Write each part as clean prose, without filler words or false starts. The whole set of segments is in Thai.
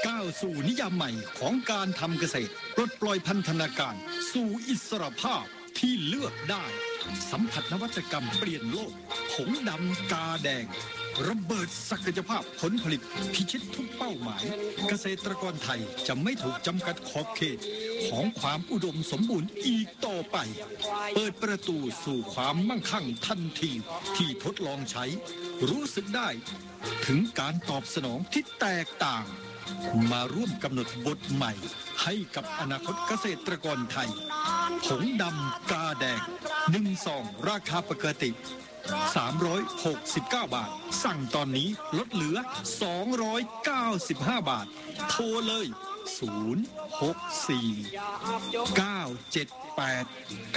ก้าวสู่นิยามใหม่ของการทำเกษตรปลดปล่อยพันธนาการสู่อิสรภาพที่เลือกได้สัมผัสนวัตกรรมเปลี่ยนโลกผงดำกาแดงระเบิดศักยภาพผลผลิตพิชิตทุกเป้าหมายเกษตรกรไทยจะไม่ถูกจำกัดขอบเขตของความอุดมสมบูรณ์อีกต่อไปเปิดประตูสู่ความมั่งคั่งทันทีที่ทดลองใช้รู้สึกได้ถึงการตอบสนองที่แตกต่างมาร่วมกำหนดบทใหม่ให้กับอนาคตเกษตรกรไทยผงดำกาแดง1 ซองราคาปกติ369 บาทสั่งตอนนี้ลดเหลือ295 บาทโทรเลย064 978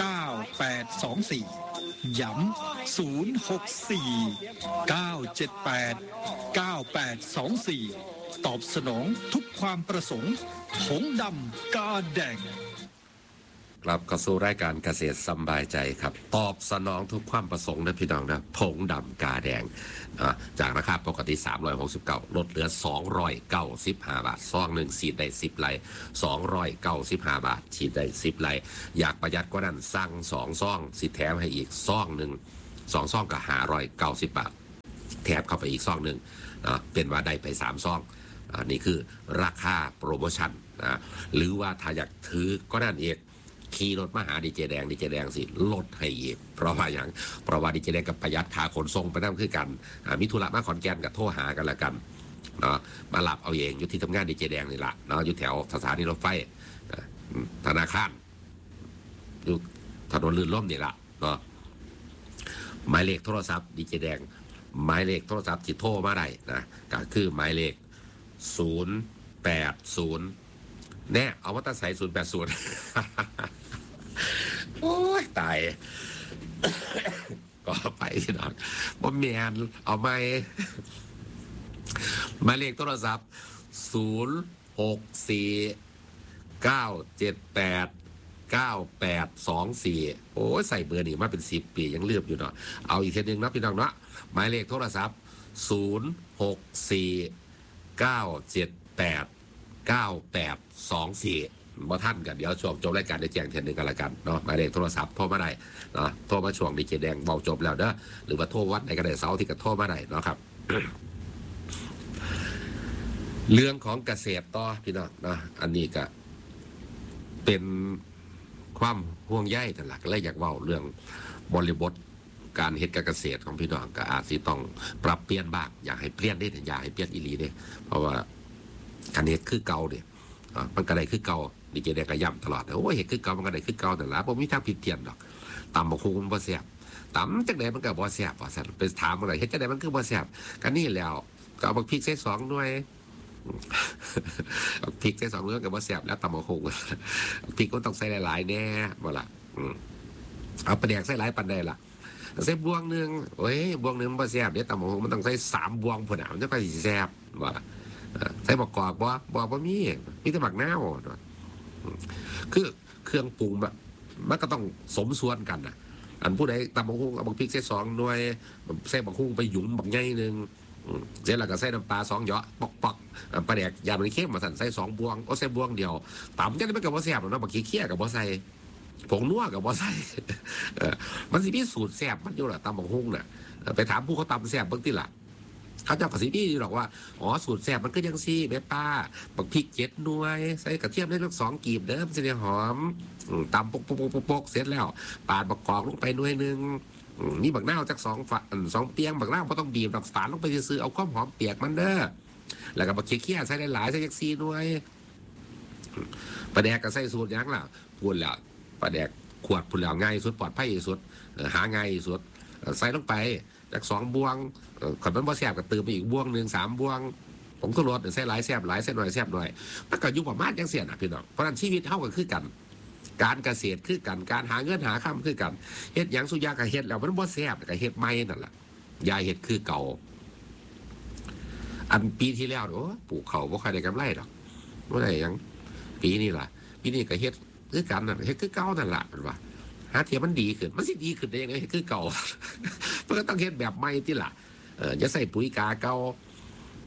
9824ย้ำ064 978 9824ตอบสนองทุกความประสงค์ผงดำกาแดงกลับเข้าสู่รายการเกษตรสบายใจครับตอบสนองทุกความประสงค์นะพี่น้องนะผงดำกาแดงจากราคาปกติ369ลดเหลือ295 บาทซองหนึ่งฉีดได้10 ไร่295 บาทฉีดได้10 ไร่อยากประหยัดกว่านั้นสั่ง2 ซองสิแถมให้อีกซองหนึ่ง2 ซองก็590 บาทแถมเข้าไปอีกซองหนึ่งเป็นว่าได้ไป3 ซองนี่คือราคาโปรโมชั่นหรือว่าถ้าอยากถือก็นั่นเองขี่รถมาหาดีเจแดงสิลดให้อีกเพราะว่าดีเจแดงกับประหยัดค่าขนส่งไปนั่นคือกันมิถุระมาขอนแก่นกับโทรหากันละกันเนาะมาหลับเอาเองอยู่ที่ทำงานดีเจแดงนี่แหละเนาะอยู่แถวสถานีรถไฟธนาคารอยู่ถนนลื่นล่มนี่แหละเนาะหมายเลขโทรศัพท์ดีเจแดงหมายเลขโทรศัพท์ที่โทรมาได้นะก็คือหมายเลข080แน่เอาว่าตั้งใส่080โอ้ยตายก็ไปที่นั่นบ่แม่นเอาไหมหมายเลขโทรศัพท์064 978 9824โอ้ยใส่เบอร์นี่มาเป็น10 ปียังลืมอยู่เนาะเอาอีกทีนึงนะพี่น้องเนาะหมายเลขโทรศัพท์064 978 9824บ่ท่านกันเดี๋ยวช่วงจบรายการได้แจ้งเทียนหนึ่งกันละกันเนาะหมายเลขโทรศัพท์โทรมาได้เนาะโทรมาช่วงดีเจแดงเบาจบแล้วเด้อหรือว่าโทรวัดในกระดาษเสาที่ก็โทรมาได้เนาะครับ เรื่องของเกษตรต่อพี่น้องเนาะอันนี้ก็เป็นความห่วงใยแต่หลักและอยากเว้าเรื่องบริบทการเฮ็ดการเกษตรของพี่น้องก็อาจสิต้องปรับเปลี่ยนบ้างอยากให้เปลี่ยนได้แต่อยากให้เปลี่ยนอีหลีเด้เพราะว่าการเฮ็ดคือเก่าเนี่ยมันก็ได้คือเก่าดีเจแดงก็ย้ำตลอดโอ้ยเฮ็ดคือเก่ามันก็ได้คือเก่าแต่ละบ่มีทางผิดเพี้ยนดอกตำบักหุ่งมันบ่แซ่บตำจังได๋มันก็บ่แซ่บว่าซั่นไปถามอะไรเฮ็ดจังได๋มันคือบ่แซ่บก็นี่แล้วก็เอาบักพริกใส่2 หน่วยพริกใส่2 หน่วยก็บ่แซ่บแล้วตำบักหุ่งพริกก็ต้องใส่หลายๆแน่บ่ล่ะเอาปลาแดกใส่หลายปานใดล่ะใส่บวงนึงโอ้ยบวงนึงบ่แซ่บเด้ตำบักหุ่งมันต้องใส่3 บวงพุ่นน่ะมันจะค่อยสิแซ่บว่าล่ะใส่บักกอกบ่มีแต่บักนาวคือเครื่องปรุงแบบมันก็ต้องสมส่วนกันน่ะอันผู้ใดตำบักหุ่งเอาบักพริกใส่2 หน่วยใส่บักหุ่งไปหยุมบักใหญ่นึงเสร็จแล้วก็ใส่น้ำปลา2 หยอปอกปลาแดกยามันเข้มมาสั่นใส่2 บวงใส่บวงเดียวตำจังได๋มันก็บ่แซ่บหรอกเนาะบักขี้เคี้ยก็บ่ใส่ผงนัวก็บ่ใส่มันสิมีสูตรแซ่บมันอยู่ล่ะตำบักหุ่งน่ะไปถามผู้เขาตำแซ่บเบิ่งติล่ะเขาเจ้าก็สิมีหรอกว่าอ๋อสูตรแซ่บมันก็จังซี่แม่ป้าบักพริก7 หน่วยใส่กระเทียมได้สัก2 กีบเด้อมันสิได้หอมตำปกเสร็จแล้วปาดบักกอกลงไปหน่วยนึงนี่บักนาวจัก2 ฝา2 เปียงบักนาวบ่ต้องบีบดอกฝานลงไปซื่อๆเอาความหอมเปียกมันเด้อแล้วก็บักเคี้ยๆใส่หลายๆใส่จัก4 หน่วยปลาแดกก็ใส่สูตรหยังล่ะพูดแล้วปลาแดกขวดพุ่นแล้วง่ายสุดปลอดภัยที่สุดหาง่ายที่สุดใส่ลงไปจาก2 บวงขันมันบ่แซ่บก็เติมไปอีกบวงนึง3 บวงผงชูรสใส่หลายแซ่บหลายใส่น้อยแซ่บน้อยมันก็อยู่ประมาณจังซี่น่ะพี่น้องเพราะฉะนั้นชีวิตเฮาก็คือกันการเกษตรคือกันการหาเงินหาค่ำคือกันเฮ็ดหยังสุยาก็เฮ็ดแล้วมันบ่แซ่บก็เฮ็ดใหม่นั่นล่ะอย่าเฮ็ดคือเก่าอันปีที่แล้วโอ้ปลูกข้าวบ่ค่อยได้กำไรดอกบ่ได้หยังปีนี้ล่ะปีนี้ก็เฮ็ดคือกันนั่นเฮ็ดคือเก่านั่นล่ะมันว่าหาเทียมันดีขึ้นมันสิดีขึ้นได้ยังไงคือเก่ามันก็ต้องเฮ็ดแบบใหม่ติล่ะอย่าใส่ปุ๋ยกาเก่า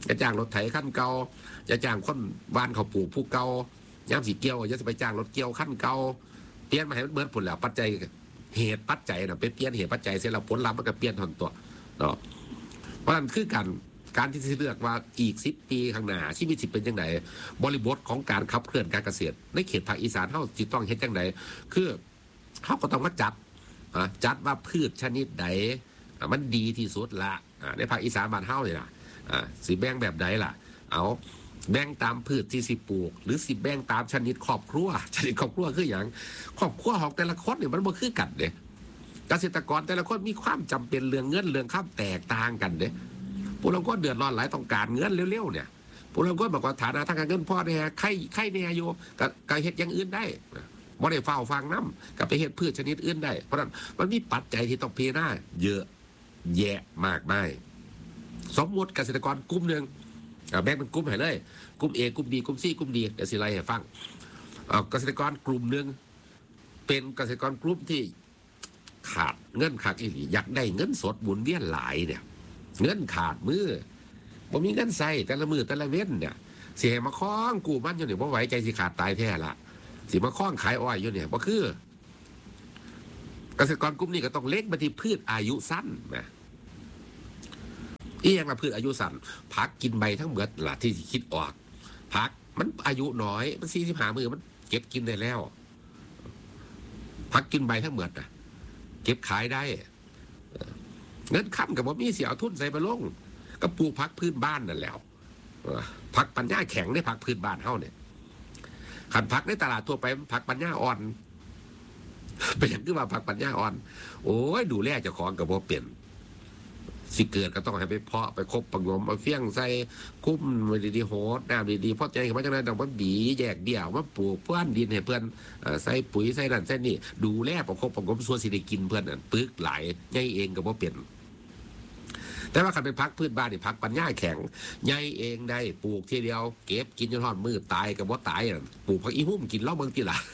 จะจ้างรถไถขั้นเก่าจะจ้างคนบ้านเขาปลูกผู้เก่าย่ำสีเกี่ยวจะไปจ้างรถเกี่ยวขั้นเก่าเปลี่ยนมาให้มันเบิดผลแล้วปัจจัยเหตุปัจจัยนะไปเปลี่ยนเหตุปัจจัยเสร็จแล้วผลลัพธ์มันก็เปลี่ยนทนตัวเนาะเพราะนั้นคือการที่จะเลือกว่าอีก10 ปีข้างหน้าชีวิตสิเป็นยังไงบริบทของการขับเคลื่อนการเกษตรในเขตภาคอีสานเฮาสิต้องเฮ็ดจังไดคือเฮาก็ต้องมาจัดว่าพืชชนิดใดมันดีที่สุดละในภาคอีสานบ้านเฮาเนี่ยล่ะสิแบ่งแบบใดล่ะเอาแบ่งตามพืชที่สิปลูกหรือสิแบ่งตามชนิดครอบครัวชนิดครอบครัวคืออย่างครอบครัวของแต่ละคนเนี่ยมันบ่คือกันเด้เกษตรกรแต่ละคนมีความจำเป็นเรื่องเงินเรื่องข้ามแตกต่างกันเด้พวกเราก็เดือดร้อนหลายต้องการเงินเร็วๆเนี่ยพวกเราก็บอกว่าฐานะทางการเงินพ่อเนี่ยใครเนี่ยอยู่ก็เฮ็ดอย่างอื่นได้บ่ได้เฝ้าฟังน้ำกับไปเฮ็ดพืชชนิดอื่นได้เพราะนั้นมันมีปัจจัยที่ต้องพิจารณาเยอะแยะมากมายสมมติเกษตรกรกลุ่มหนึ่งแบ่งเป็นกลุ่มให้เลยกลุ่ม A กลุ่ม B กลุ่ม C กลุ่ม D เดี๋ยวสิไล่ให้ฟังเกษตรกรกลุ่มหนึ่งเป็นเกษตรกรกลุ่มที่ขาดเงินขาดอีหลีอยากได้เงินสดหมุนเวียนหลายเนี่ยเงินขาดมือบ่มีเงินใส่แต่ละมือแต่ละเว้นเนี่ยสิให้มาคล้องกู้มันอยู่เนี่ยบ่ไหวใจสิขาดตายแท้ละสิมาคล้องขายอ้อยอยู่เนี่ยบ่คือเกษตรกรกลุ่มนี้ก็ต้องเล็กมาที่พืชอายุสั้นนะอีอย่างละพืชอายุสั้นผักกินใบทั้งหมดล่ะที่คิดออกผักมันอายุน้อยมัน45 มื้อมันเก็บกินได้แล้วผักกินใบทั้งหมดน่ะเก็บขายได้เงินค้ำกับบ่มีเสียเอาทุนใส่ไปลงก็ปลูกผักพื้นบ้านนั่นแล้วผักปัญญาแข็งในผักพื้นบ้านเฮาเนี่ยขันผักในตลาดทั่วไปผักปัญญาอ่อนเป็นอย่างที่ว่าผักปัญญาอ่อนโอ้ยดูแลเจ้าของกับบ่เป็นสิเกิดก็ต้องให้ไปเพาะไปคบประงมเอาเฟี้ยงใส่คุ้มไว้ดีๆโหดน้ำดีๆพอใจกับว่าจังได๋ต้องมาบีแยกเดี่ยวมาปลูกเพื่อนดินให้เพื่อนใส่ปุ๋ยใส่นั่นใส่นี่ดูแลประคบประงมส่วนสิได้กินเพื่อนปึกหลายใหญ่เองก็บ่เป็นแต่ว่าคันเป็นพักพืชบ้านนี่พักปัญญาแข็งใหญ่เองได้ปลูกทีเดียวเก็บกินจนทอดมือตายก็บ่ตายปลูกผักอีหุ่มกินเล่าเบิ่งติล่ะ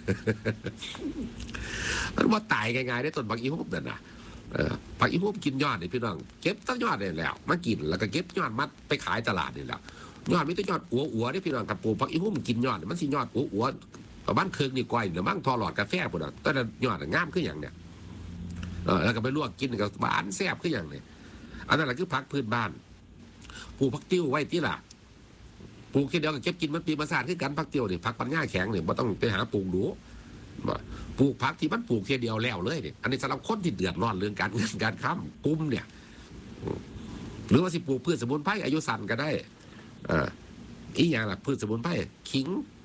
มันบ่ตายง่ายๆได้ต้นผักอีหุ่มนั่นน่ะผักอีหุ่มกินยอดนี่พี่น้องเก็บต้นยอดนี่แล้วมากินแล้วก็เก็บยอดมัดไปขายตลาดนี่แหละยอดมีแต่ยอดอัวๆนี่พี่น้องกับปลูกผักอีหุ่มกินยอดมันสิยอดอัวๆประมาณครึ่งนี่ก้อยนี่มั่งทอหลอดกาแฟพุ่นน่ะแต่ยอดงามคือหยังเนี่ยแล้วก็ไปลวกกินก็หวานแซ่บคือหยังเนี่ยอันนั้นแหละคือผักพื้นบ้านปลูกผักติ้วไว้ที่ล่ะปลูกแค่เดียวก็เก็บกินมันปีมาศาสตร์คือกันผักติ้วนี่ผักปัญญาแข็งเนี่ยบ่ต้องไปหาปลูกดูปลูกผักที่มันปลูกแค่เดียวแล้วเลยเนี่ยอันนี้สำหรับคนที่เดือดร้อนเรื่องการเงินการค้ำกุ้มเนี่ยหรือว่าสิปลูกพืชสมุนไพรอายุสั้นก็ได้อีกอย่างล่ะพืชสมุนไพรขิง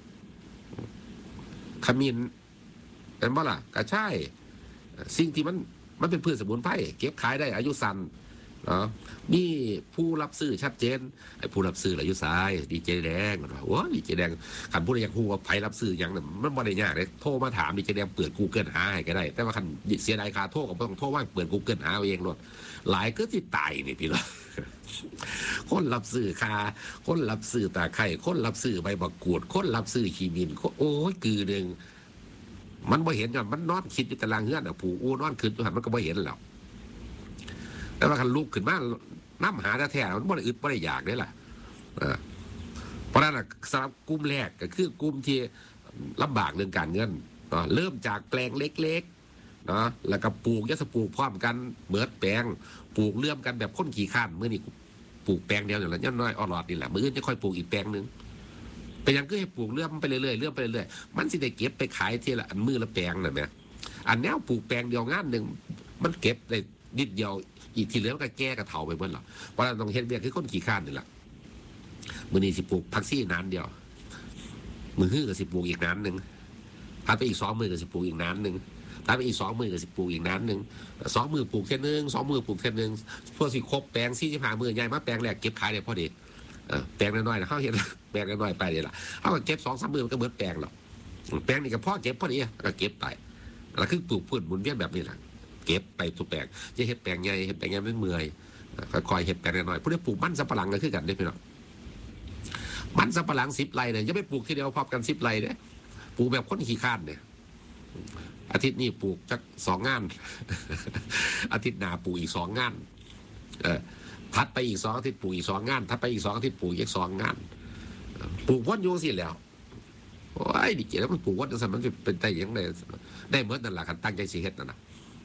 ขมิ้นเป็นบ่ล่ะกระชายสิ่งที่มันเป็นพืชสมุนไพรเก็บขายได้อายุสั้นนี่ผู้รับซื้อชัดเจนไอ้ผู้รับซื้ออายุซ้ายดีเจแดงโอ้ดีเจแดงขันผู้ใดอยากรู้ว่าไผรับซื้ออย่างนั้นมันบ่ได้ยากเลยโทรมาถามดีเจแดงเปิด Google หาให้ก็ได้แต่ว่าคันเสียดายค่าโทรก็ต้องโทรว่าเปิด Google หาเองหมดหลายก็สิตายนี่พี่น้องคนรับซื้อคาคนรับซื้อตาไข่คนรับซื้อใบมะกรูดคนรับซื้อขี้มินโอ้ยคือนึงมันบ่เห็นกันมันนอนคิดอยู่ตารางเฮือนอ่ะผู้อู้นอนขึ้นอยู่หันมันก็บ่เห็นแล้วแต่ว่าคันลุกขึ้นมาน้ำหาแท้ๆมันบ่ได้อึดบ่ได้อยากได้ล่ะเพราะนั้นสำหรับกลุ่มแรกก็คือกลุ่มที่ลำบากเรื่องการเงินเริ่มจากแปลงเล็กๆนะแล้วก็ปลูกยะสปลูกพร้อมกันเหมือนแปลงปลูกเลื่อมกันแบบคนขี้ข้านเมื่อนี้ปลูกแปลงเดียวอย่างละย่น้อยออรอดนี่แหละมื้ออื่นจะค่อยปลูกอีกแปลงนึงเป็นอย่างก็ให้ปลูกเลื่อมไปเรื่อยๆเลื่อมไปเรื่อยๆมันสิได้เก็บไปขายทีละอันมือละแปลงน่ะแม่อันแนวปลูกแปลงเดียวงานนึงมันเก็บได้นิดเดียวอีกที่เหลือก็แก้กระเถาไปเบิ่นหรอกเพราะต้องเฮ็ดเวียกคือคนขี้ข้านนี่แหละมื้อนี้สิปลูกผักซี่นานเดียวมื้อฮื้อก็สิปลูกอีกนานนึงถ้าไปอีก2 มื้อก็สิปลูกอีกนานนึงถ้าไปอีก2 มื้อก็สิปลูกอีกนานนึง2 มื้อปลูกแค่นึง2 มื้อปลูกแค่นึงพวกสิครบแปลง45 มื้อใหญ่มาแปลงแรกเก็บขายได้พอดีแปลงน้อยๆนะเฮาเฮ็ดแปลงน้อยๆไปนี่ล่ะเฮาก็เก็บ2-3 มื้อมันก็หมดแปลงแล้วแปลงนี่ก็พอเก็บพอดีก็เก็บไปแล้วคือปลูกพืชหมุนเวียนแบบนี้ล่ะเก็บไปทุกแปลงจะเห็ดแปลงใหญ่เห็ดแปลงใหญ่ไม่เมื่อยค่อยๆเห็ดแปลงน้อยๆพวกนี้ปลูกมันสับปะหลังกันขึ้นกันได้พี่น้องมันสับปะหลัง10 ไร่เนี่ยจะไม่ปลูกทีเดียวพร้อมกัน10 ไร่เนี่ยปลูกแบบคนขี้ข้านเนี่ยอาทิตย์นี้ปลูกจัก2 งานอาทิตย์หน้าปลูกอีก2 งานถัดไปอีก2 อาทิตย์ปลูกอีก2 งานถัดไปอีก2 อาทิตย์ปลูกอีก2 งานปลูกวนอยู่สิแล้วโอ้ยดิเจแล้วมันปลูกวนจังซั่นมันจะเป็นได้ยังไงได้เหมือนนั่นแหละคันตั้งใจสิเฮ็ดนั่นน่ะ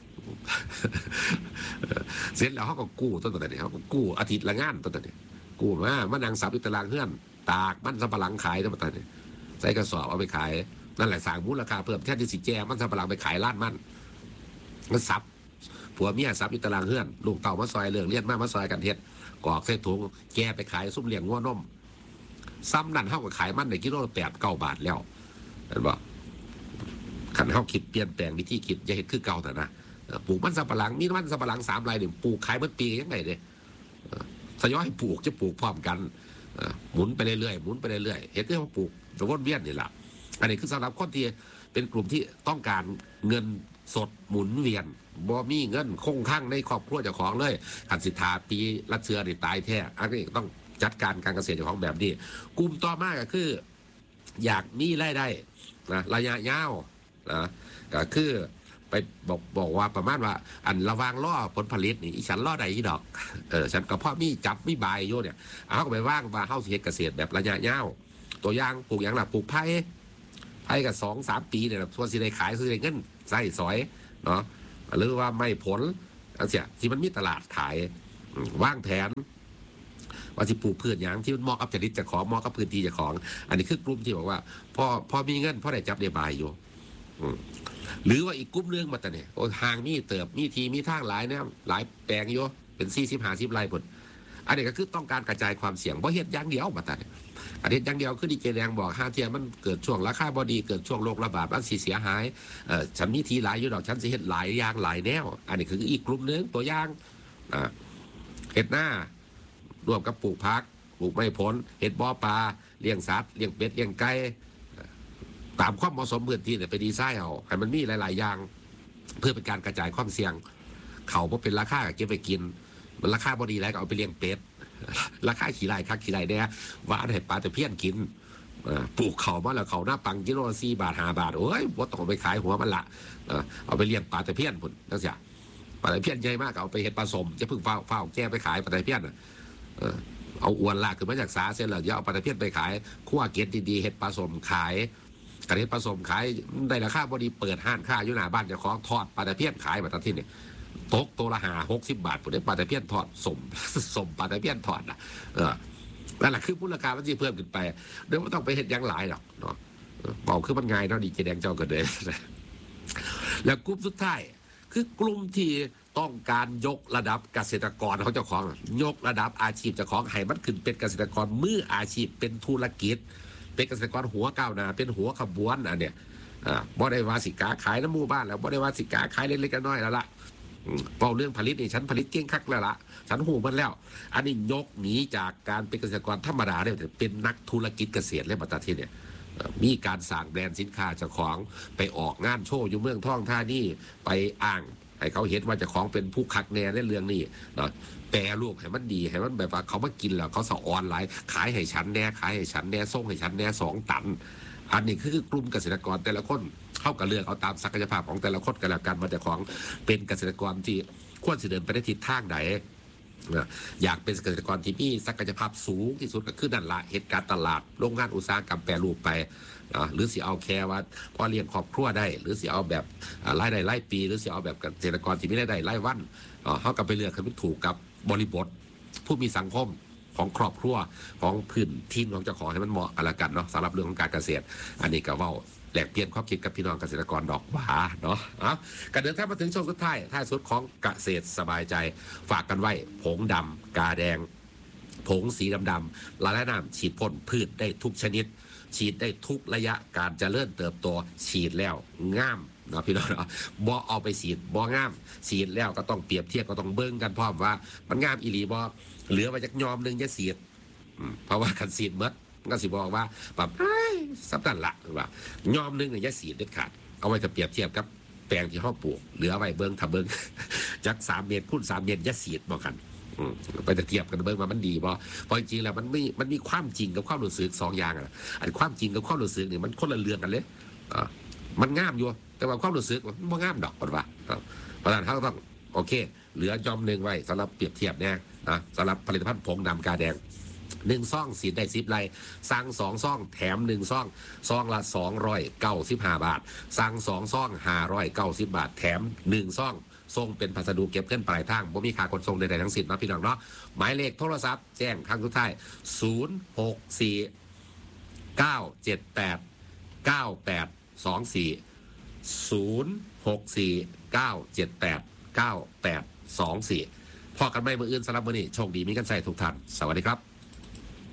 เสร็จแล้วเขาก็กู้ต้นนี้เขาก็กู้อาทิตย์ละงานต้นนี้กู้มานั่งสับอยู่ตารางเฮือนตากมันสำปะหลังขายต้นนี้ใส่กระสอบเอาไปขายนั่นแหละสร้างมูลค่าเพิ่มแทนที่สิแจมันสำปะหลังไปขายร้านมันสับผัวเมียสับอยู่ตารางเฮือนลูกเต่ามาซอยเรื่องเลี้ยนมาซอยกันเฮ็ดกอกใส่ถุงแกไปขายซุ่มเลี้ยงงัวนมซ้ำนั่นเท่ากับขายมันในกิโลละ8-9 บาทแล้วเห็นบ่ขันเขาคิดเปลี่ยนแปลงวิธีคิดอย่าเห็นคือเก่าแต่นะปลูกมันสำปะหลังมีมันสำปะหลัง3 ไร่เนี่ยปลูกขายเมื่อปียังไงเนี่ยทยอยปลูกจะปลูกพร้อมกันหมุนไปเรื่อยๆหมุนไปเรื่อยๆเห็นที่เขาปลูกแต่วนเวียนนี่แหละอันนี้คือสำหรับคนที่เป็นกลุ่มที่ต้องการเงินสดหมุนเวียนบ่มีเงินคงค้างในครอบครัวเจ้าของเลยขันสิทธาปีละเชือนี่ตายแท้อันนี้ต้องจัดการการเกษตรเจ้าของแบบนี้กลุ่มต่อมาก็คืออยากมีรายได้นะระยะยาวนะก็คือไปบอกว่าประมาณว่าอันระวางล่อผลผลิตนี่ฉันล่อใดอีดอกฉันก็พ่อมีจับมีใบโยเนี่ยเอาไปว่างมาเข้าเฮ็ดเกษตรแบบระยะยาวตัวอย่างปลูกอย่างหลักปลูกไผ่กับ2-3 ปีเนี่ยส่วนสิได้ขายส่วนสิได้เงินใส่สอยเนาะหรือว่าไม่ผลอันเสียที่มันมีตลาดขายวางแผนว่าที่ปลูกพืชอย่างที่มันเหมาะกับจริตเจ้าของเหมาะกับพื้นที่เจ้าของอันนี้คือกลุ่มที่บอกว่าพอมีเงินพอได้จับได้ใบอยู่หรือว่าอีกกลุ่มเรื่องมาแต่เนี่ยโอ้ทางมีเติบมีทีมีทางหลายนะหลายแปลงอยู่เป็น40-50 ไร่ผลอันนี้ก็คือต้องการกระจายความเสี่ยงเพราะเห็ดอย่างเดียวมาแต่เนี่ยอันนี้อย่างเดียวคือดีเจแดงบอก5 เทียมันเกิดช่วงราคาบอดีเกิดช่วงโรคระบาดมันเสียหายฉันมีทีหลายอยู่ดอกฉันสิเห็ดหลายอย่างหลายแนวอันนี้คืออีกกลุ่มนึงตัวอย่างเห็ดหน้ารวมกับปลูกพักปลูกไม้ผลเห็ดบ่อปลาเลี้ยงสัตว์เลี้ยงเป็ดเลี้ยงไก่ตามความเหมาะสมพื้นที่เนี่ยไปดีไซน์เอาให้มันมีหลายๆอย่างเพื่อเป็นการกระจายความเสี่ยงเขาเพราะเป็นราคาเก็บไปกินมันราคาบอดีแล้วก็เอาไปเลี้ยงเป็ดราคาขี่ไร่คักขี่ไร่เนี่ยว่าให้ปลาตะเพียนกินปลูกเขามาแล้วเขาหน้าปังกิโลละ4 บาท5 บาทโอ้ยว่าต้องไปขายหัวมันละเอาไปเลี้ยงปลาตะเพียนพุ่นนั่นสิปลาตะเพียนใหญ่มากเอาไปเห็ดปลาสมจะพึ่งเฝ้าแก้ไปขายปลาตะเพียนเอาอวนลากขึ้นมาจากสาเส้นแล้วเดี๋ยวเอาปลาตะเพียนไปขายคั่วเกล็ดดีๆเห็ดปลาสมขายกระเห็ดปลาสมขายได้ราคาพอดีเปิดห้างค้าอยู่หน้าบ้านเจ้าของทอดปลาตะเพียนขายมาตอนที่นี่ตกตัวละ60 บาทผมได้ปลาตะเพียนทอดสมปลาตะเพียนทอดนะนั่นแหละคือมูลค่ามันจะเพิ่มขึ้นไปเดี๋ยวไม่ต้องไปเห็ดยังหลายหรอกเนาะบอกคือมันง่ายเนาะดีเจแดงเจ้าก็เดินแล้วกลุ่มสุดท้ายคือกลุ่มที่ต้องการยกระดับเกษตรกรเขาเจ้าของยกระดับอาชีพเจ้าของให้มันขึ้นเป็นเกษตรกรมืออาชีพเป็นธุรกิจเป็นเกษตรกรหัวก้าวหน้าเป็นหัวขบวนอันเนี้ยบ่ได้ว่าสิกาขายน้ำหมู่บ้านแล้วบ่ได้ว่าสิกาขายเล็กๆน้อยๆแล้วล่ะเป่าเรื่องผลิตนี่ฉันผลิตเก่งคักแล้วล่ะฉันหูมันแล้วอันนี้ยกหนีจากการเป็นเกษตรกรธรรมดาเนี่ยเป็นนักธุรกิจเกษตรและบัตรที่เนี่ยมีการสร้างแบรนด์สินค้าเจ้าของไปออกงานโชว์อยู่เมืองท่องท่านี่ไปอ้างให้เขาเห็นว่าเจ้าของเป็นผู้คักแน่ในเรื่องนี้แปรรูปให้มันดีให้มันแบบว่าเขามากินแล้วเขาสออนไลน์ขายให้ฉันแน่ขายให้ฉันแน่ส่งให้ฉันแน่2 ตันอันนี้คือกลุ่มเกษตรกรแต่ละคนเข้ากับเลือกเอาตามศักยภาพของแต่ละคนกันแล้วกันมาจากของเป็นเกษตรกรที่ควรจะเดินไปในทิศทางไหนอยากเป็นเกษตรกรที่มีศักยภาพสูงที่สุดก็คือนั่นละเหตุการณ์ตลาดโรงงานอุตสาหกรรมแปรรูปไปหรือสิเอาแค่ว่าพอเลี้ยงครอบครัวได้หรือสิเอาแบบรายได้รายปีหรือสิเอาแบบเกษตรกรที่ไม่ได้รายวันเขาก็ไปเลือกให้มันถูกกับบริบทผู้มีสังคมของครอบครัวของพื้นที่ของเจ้าของให้มันเหมาะกันละกันเนาะสำหรับเรื่องของการเกษตรอันนี้ก็ว่าแหลกเปลี่ยนความคิดกับพี่น้องเกษตรกรดอกหวาเนาะการเดินทางมาถึงช่วงสุดท้ายสุดของเกษตรสบายใจฝากกันไว้ผงดำกาแดงผงสีดำๆละลายน้ำฉีดพ่นพืชได้ทุกชนิดฉีดได้ทุกระยะการเจริญเติบโตฉีดแล้วง่ามนะพี่น้องเนาะบ่เอาไปฉีดบ่ง่ามฉีดแล้วก็ต้องเปรียบเทียบก็ต้องเบิ่งกันพร้อมว่ามันง่ามอีหลีบ่เหลือไว้จักยอมนึงจะฉีดเพราะว่าคันฉีดหมดก็สิบอกว่าแบบสับตันละว่ายอมนึงเนี่ยจะฉีดเด็ดขาดเอาไว้จะเปรียบเทียบกับแปลงที่เขาปลูกเหลือไว้เบิ่งถ้าเบิ่งจัก3 เมตรคูณ3 เมตรจะฉีดบ่กันไปจะเทียบกันเบิ่งว่ามันดีบ่เพราะจริงๆแล้วมันมีความจริงกับความรู้สึก2 อย่างอันความจริงกับความรู้สึกนี่มันคนละเรื่องกันเลยมันงามอยู่แต่ว่าความรู้สึกมันบ่งามดอกว่าเพราะฉะนั้นเขาต้องโอเคเหลือยอมหนึ่งไว้สำหรับเปรียบเทียบเนี่ยนะสำหรับผลิตภัณฑ์ผงดำกาแดง1 ซองสีได้10 ไลสั่ง2 ซองแถม1 ซองซองละ295 บาทสั่ง2 ซอง590 บาทแถม1 ซองส่งเป็นพัสดุเก็บเงินปลายทางบ่มีค่าขนส่งใดๆทั้งสิ้นนะพี่น้องเนาะหมายเลขโทรศัพท์แจ้งครั้งสุดท้าย064 978 9824 064 978 9824พอกันไม่มืออื่นสำหรับมื้อนี้โชคดีมีกันใส่ทุกท่านสวัสดีครับ